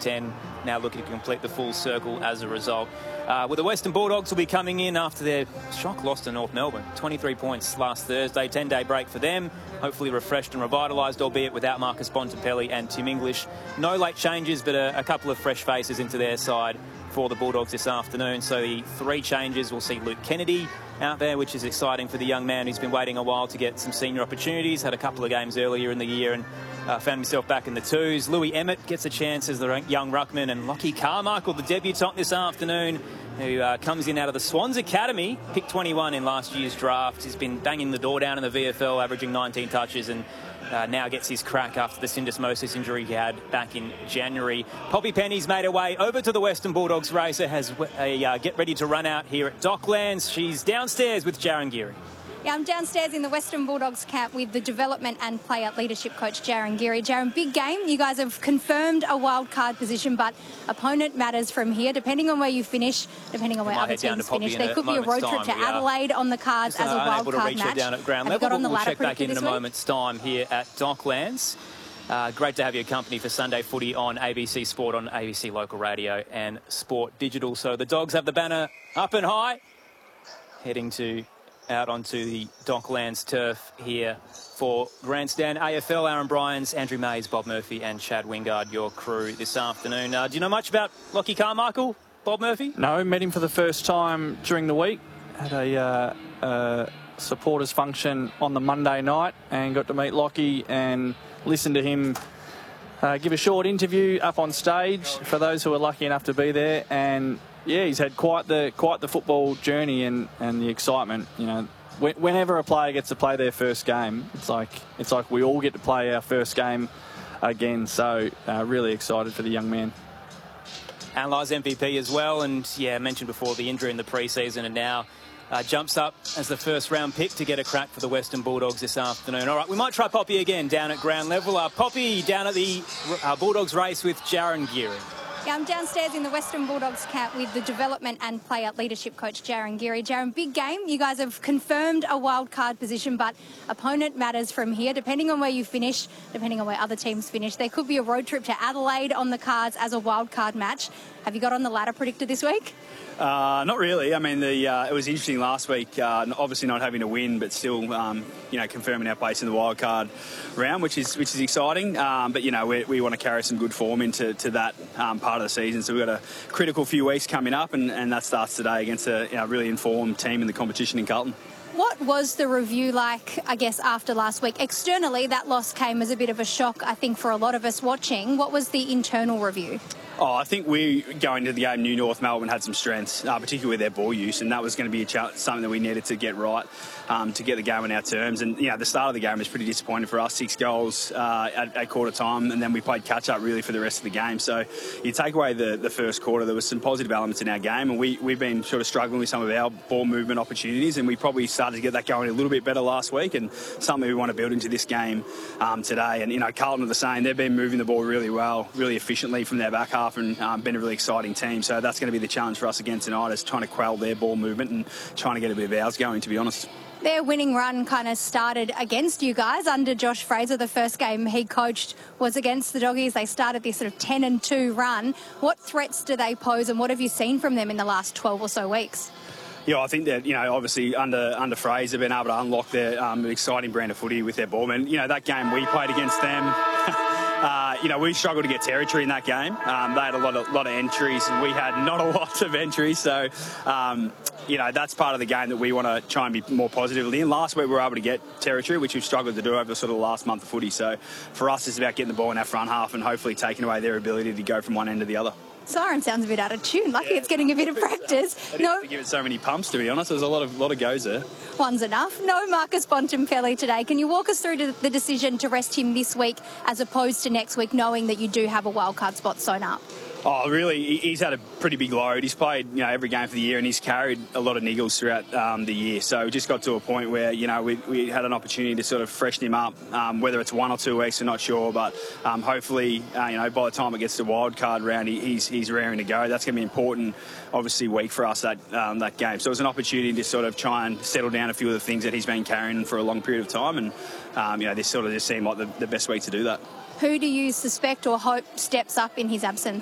10, now looking to complete the full circle as a result. With the Western Bulldogs will be coming in after their shock loss to North Melbourne. 23 points last Thursday, 10-day break for them. Hopefully refreshed and revitalised, albeit without Marcus Bontempelli and Tim English. No late changes, but a couple of fresh faces into their side for the Bulldogs this afternoon. So the 3 changes, we'll see Luke Kennedy out there, which is exciting for the young man who's been waiting a while to get some senior opportunities. Had a couple of games earlier in the year and found himself back in the twos. Louis Emmett gets a chance as the young ruckman, and Lockie Carmichael, the debutant this afternoon, who comes in out of the Swans Academy, picked 21 in last year's draft. He's been banging the door down in the VFL, averaging 19 touches, and now gets his crack after the syndesmosis injury he had back in January. Poppy Penny's made her way over to the Western Bulldogs racer, has a get ready to run out here at Docklands. She's downstairs with Jaron Geary. Yeah, I'm downstairs in the Western Bulldogs camp with the development and player leadership coach, Jaron Geary. Jaron, big game. You guys have confirmed a wild card position, but opponent matters from here. Depending on where you finish, depending on where other teams finish, there could be a road trip to Adelaide on the cards as a wild card match. Down at ground level. We'll check back in a moment's time here at Docklands. Great to have your company for Sunday footy on ABC Sport, on ABC Local Radio and Sport Digital. So the Dogs have the banner up and high, heading out onto the Docklands turf here for Grandstand AFL. Aaron Bryans, Andrew Mays, Bob Murphy and Chad Wingard, your crew this afternoon. Do you know much about Lockie Carmichael, Bob Murphy? No, met him for the first time during the week. Had a supporters function on the Monday night and got to meet Lockie and listen to him give a short interview up on stage for those who were lucky enough to be there. And yeah, he's had quite the football journey and the excitement. You know, whenever a player gets to play their first game, it's like we all get to play our first game again. So really excited for the young man. Analyse MVP as well, and yeah, I mentioned before the injury in the pre-season, and now jumps up as the first round pick to get a crack for the Western Bulldogs this afternoon. All right, we might try Poppy again down at ground level. Poppy down at the Bulldogs race with Jaron Geary. Yeah, I'm downstairs in the Western Bulldogs camp with the development and player leadership coach, Jaron Geary. Jaron, big game. You guys have confirmed a wild card position, but opponent matters from here. Depending on where you finish, depending on where other teams finish, there could be a road trip to Adelaide on the cards as a wild card match. Have you got on the ladder predictor this week? Not really. I mean, it was interesting last week, obviously not having a win, but still, confirming our place in the wild card round, which is exciting. But we want to carry some good form into that part of the season. So we've got a critical few weeks coming up, and that starts today against a really informed team in the competition in Carlton. What was the review like, I guess, after last week? Externally, that loss came as a bit of a shock, I think, for a lot of us watching. What was the internal review? Oh, I think we, going to the game, knew North Melbourne had some strengths, particularly with their ball use, and that was going to be something that we needed to get right to get the game on our terms. And, the start of the game was pretty disappointing for us. 6 goals at quarter time, and then we played catch-up really for the rest of the game. So you take away the first quarter, there was some positive elements in our game, and we've been sort of struggling with some of our ball movement opportunities, and we probably started to get that going a little bit better last week, and something we want to build into this game today. And, Carlton are the same. They've been moving the ball really well, really efficiently from their back half, and been a really exciting team. So that's going to be the challenge for us again tonight, is trying to quell their ball movement and trying to get a bit of ours going, to be honest. Their winning run kind of started against you guys under Josh Fraser. The first game he coached was against the Doggies. They started this sort of 10-2 run. What threats do they pose, and what have you seen from them in the last 12 or so weeks? Yeah, I think that, obviously under Fraser, been able to unlock their exciting brand of footy with their ballmen. That game we played against them, we struggled to get territory in that game. They had a lot of entries, and we had not a lot of entries. So, that's part of the game that we want to try and be more positively in. Last week we were able to get territory, which we've struggled to do over sort of the last month of footy. So for us, it's about getting the ball in our front half and hopefully taking away their ability to go from one end to the other. Siren sounds a bit out of tune. Lucky it's getting a bit of practice. I didn't have to give it so many pumps, to be honest. There's a lot of goes there. One's enough. No Marcus Bontempelli today. Can you walk us through the decision to rest him this week as opposed to next week, knowing that you do have a wildcard spot sewn up? Oh, really, he's had a pretty big load. He's played, every game for the year, and he's carried a lot of niggles throughout the year. So we just got to a point where, we had an opportunity to sort of freshen him up, whether it's 1 or 2 weeks, we're not sure. But hopefully, by the time it gets to wild card round, he's raring to go. That's going to be important, obviously, week for us, that game. So it was an opportunity to sort of try and settle down a few of the things that he's been carrying for a long period of time. And, this sort of just seemed like the best week to do that. Who do you suspect or hope steps up in his absence?